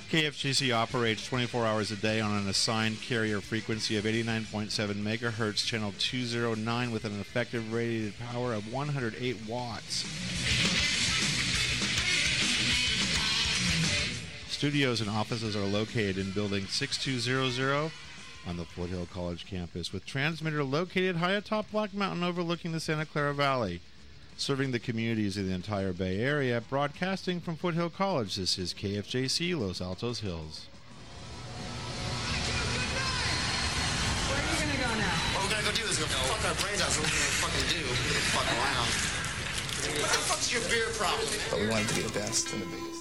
KFGC operates 24 hours a day on an assigned carrier frequency of 89.7 megahertz, channel 209, with an effective rated power of 108 watts. Studios and offices are located in Building 6200 on the Foothill College campus, with transmitter located high atop Black Mountain overlooking the Santa Clara Valley, serving the communities in the entire Bay Area. Broadcasting from Foothill College, this is KFJC Los Altos Hills. Where are you going to go now? What we're going to go do is go fuck our brains out. So what we're going to fucking do. Fuck around. What the fuck's your beer problem? But we wanted to be the best and the biggest.